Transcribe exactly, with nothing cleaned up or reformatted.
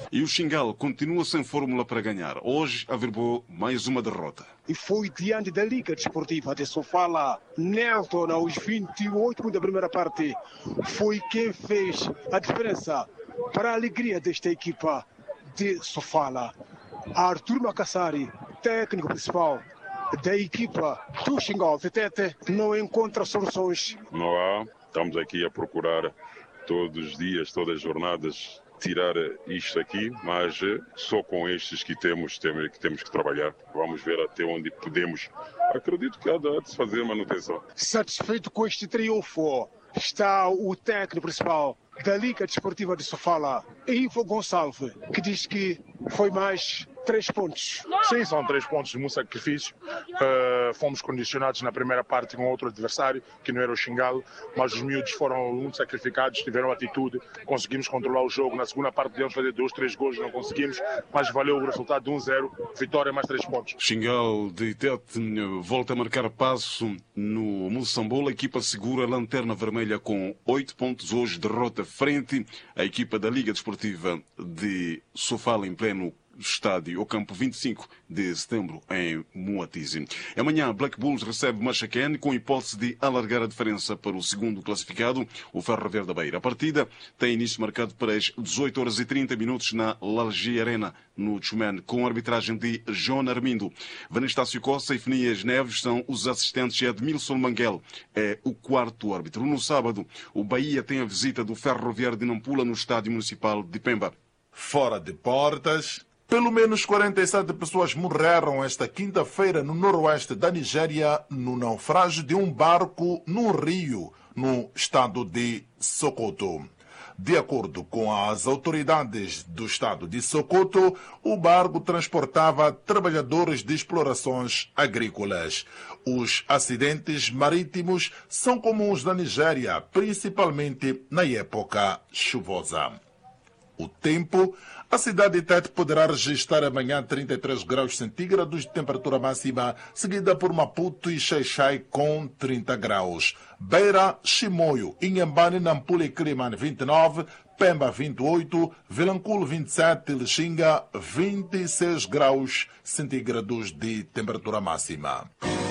E o Xingal continua sem fórmula para ganhar. Hoje averbou mais uma derrota. E foi diante da Liga Desportiva de Sofala, Nelton, aos vinte e oito da primeira parte, foi quem fez a diferença para a alegria desta equipa de Sofala. Arthur Macassari, técnico principal da equipa do Xingal Tetete, não encontra soluções. Não há, estamos aqui a procurar todos os dias, todas as jornadas, tirar isto aqui, mas só com estes que temos, temos que temos que trabalhar. Vamos ver até onde podemos. Acredito que há de se fazer manutenção. Satisfeito com este triunfo está o técnico principal da Liga Desportiva de Sofala, Ivo Gonçalves, que diz que foi mais três pontos. Sim, são três pontos de muito sacrifício. Uh, fomos condicionados na primeira parte com outro adversário, que não era o Xingal, mas os miúdos foram muito sacrificados, tiveram atitude, conseguimos controlar o jogo. Na segunda parte podemos fazer dois, três gols, não conseguimos, mas valeu o resultado de um zero, vitória mais três pontos. Xingal de Tete volta a marcar passo no Moçambola. A equipa segura a lanterna vermelha com oito pontos hoje, derrota frente à equipa da Liga Desportiva de Sofala em pleno estádio, ao campo vinte e cinco de setembro, em Moatize. Amanhã, Black Bulls recebe Machaquén com hipótese de alargar a diferença para o segundo classificado, o Ferro Verde da Beira. A partida tem início marcado para as dezoito horas e trinta minutos na Lalgi Arena, no Tchumene, com a arbitragem de João Armindo. Vanestácio Costa e Fenias Neves são os assistentes e Edmilson Manguel é o quarto árbitro. No sábado, o Bahia tem a visita do Ferro Verde de Nampula no Estádio Municipal de Pemba. Fora de portas, pelo menos quarenta e sete pessoas morreram esta quinta-feira no noroeste da Nigéria no naufrágio de um barco num rio no estado de Sokoto. De acordo com as autoridades do estado de Sokoto, o barco transportava trabalhadores de explorações agrícolas. Os acidentes marítimos são comuns na Nigéria, principalmente na época chuvosa. O tempo, a cidade de Tete poderá registrar amanhã trinta e três graus centígrados de temperatura máxima, seguida por Maputo e Xai-Xai com trinta graus. Beira, Chimoio, Inhambane, Nampula e Quilimane vinte e nove, Pemba vinte e oito, Vilanculo vinte e sete, Lixinga vinte e seis graus centígrados de temperatura máxima.